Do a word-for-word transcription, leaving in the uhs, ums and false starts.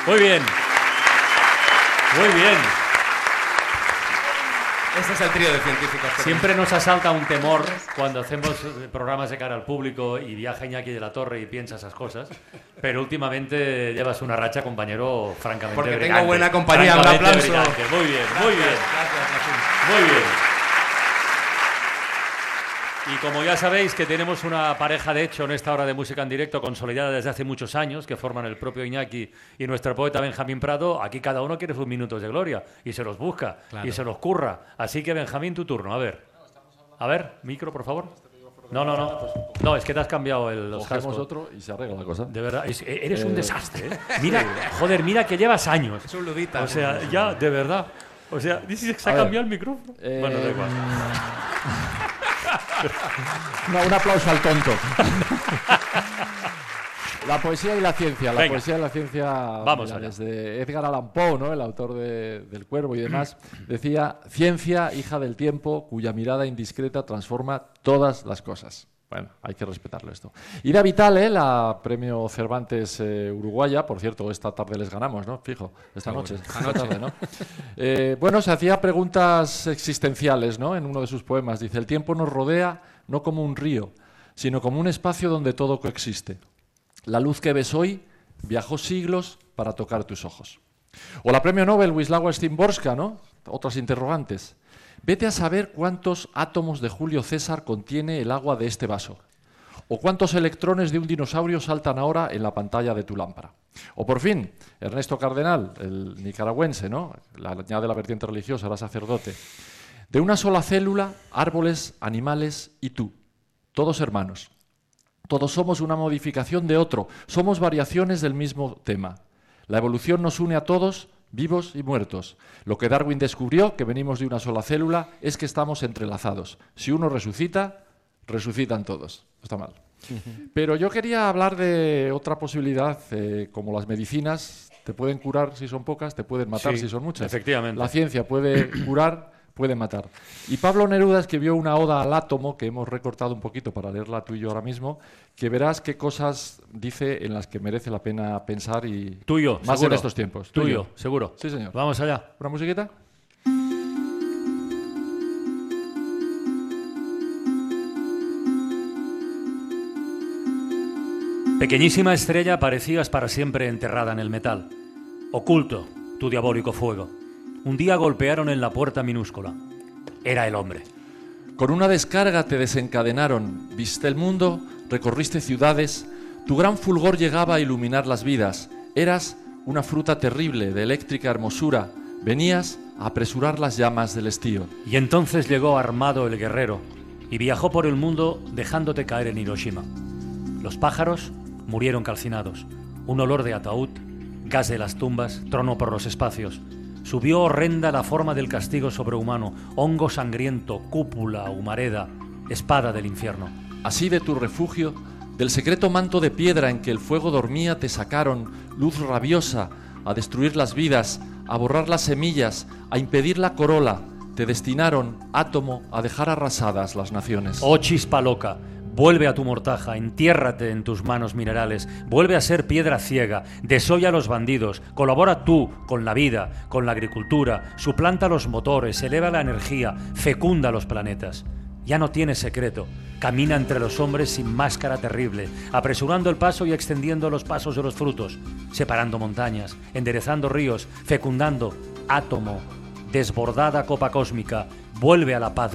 Muy bien. Muy bien. Ese es el trío de científicos. Siempre nos asalta un temor cuando hacemos programas de cara al público y viaja Iñaki de la Torre y piensa esas cosas, pero últimamente llevas una racha, compañero, francamente Porque brillante. tengo buena compañía, un aplauso. Brillante. Muy bien, Gracias, muy bien. Gracias, gracias. Muy bien. Y como ya sabéis que tenemos una pareja de hecho en esta hora de música en directo consolidada desde hace muchos años, que forman el propio Iñaki y nuestro poeta Benjamín Prado, aquí cada uno quiere sus minutos de gloria y se los busca, claro, y se los curra. Así que Benjamín, tu turno, a ver. A ver, micro, por favor. No, no, no. No, es que te has cambiado el, los Cogemos cascos. otro y se arregla la cosa. De verdad, es- eres Eh, un desastre, ¿eh? Mira, joder, mira que llevas años. Es un ludita. O sea, ya, de verdad. O sea, dices que se ha A ver, cambiado el micrófono. eh, Bueno, da igual. No, un aplauso al tonto. La poesía y la ciencia. La Venga. poesía y la ciencia. Vamos mira, allá. desde Edgar Allan Poe, ¿no? El autor de, del Cuervo y demás, decía: ciencia, hija del tiempo, cuya mirada indiscreta transforma todas las cosas. Bueno, hay que respetarlo esto. Ida Vitale, la premio Cervantes eh, uruguaya, por cierto, esta tarde les ganamos, ¿no? Fijo, esta noche, esta tarde, ¿no? Eh, bueno, se hacía preguntas existenciales, ¿no? En uno de sus poemas dice: el tiempo nos rodea no como un río, sino como un espacio donde todo coexiste. La luz que ves hoy viajó siglos para tocar tus ojos. O la premio Nobel Wisława Szymborska, ¿no? Otras interrogantes. Vete a saber cuántos átomos de Julio César contiene el agua de este vaso. O cuántos electrones de un dinosaurio saltan ahora en la pantalla de tu lámpara. O por fin, Ernesto Cardenal, el nicaragüense, ¿no? La añade la vertiente religiosa, era sacerdote. De una sola célula, árboles, animales y tú, todos hermanos. Todos somos una modificación de otro, somos variaciones del mismo tema. La evolución nos une a todos, vivos y muertos. Lo que Darwin descubrió, que venimos de una sola célula, es que estamos entrelazados. Si uno resucita, resucitan todos. No está mal. Pero yo quería hablar de otra posibilidad, eh, como las medicinas te pueden curar si son pocas, te pueden matar Sí, si son muchas. efectivamente. La ciencia puede curar, puede matar. Y Pablo Neruda escribió una oda al átomo, que hemos recortado un poquito para leerla tú y yo ahora mismo, que verás qué cosas dice en las que merece la pena pensar y Tuyo, más seguro. en estos tiempos. Tuyo, seguro. Sí, señor. Vamos allá. ¿Una musiquita? Pequeñísima estrella, parecías para siempre enterrada en el metal. Oculto, tu diabólico fuego. Un día golpearon en la puerta minúscula. Era el hombre. Con una descarga te desencadenaron, viste el mundo, recorriste ciudades, tu gran fulgor llegaba a iluminar las vidas. Eras una fruta terrible de eléctrica hermosura, venías a apresurar las llamas del estío. Y entonces llegó armado el guerrero y viajó por el mundo dejándote caer en Hiroshima. Los pájaros murieron calcinados. Un olor de ataúd, gas de las tumbas, tronó por los espacios. Subió horrenda la forma del castigo sobrehumano, hongo sangriento, cúpula, humareda, espada del infierno. Así de tu refugio, del secreto manto de piedra en que el fuego dormía, te sacaron, luz rabiosa, a destruir las vidas, a borrar las semillas, a impedir la corola. Te destinaron, átomo, a dejar arrasadas las naciones. Oh chispa loca, vuelve a tu mortaja, entiérrate en tus manos minerales, vuelve a ser piedra ciega, desolla a los bandidos, colabora tú con la vida, con la agricultura, suplanta los motores, eleva la energía, fecunda los planetas. Ya no tienes secreto, camina entre los hombres sin máscara terrible, apresurando el paso y extendiendo los pasos de los frutos, separando montañas, enderezando ríos, fecundando, átomo, desbordada copa cósmica, vuelve a la paz.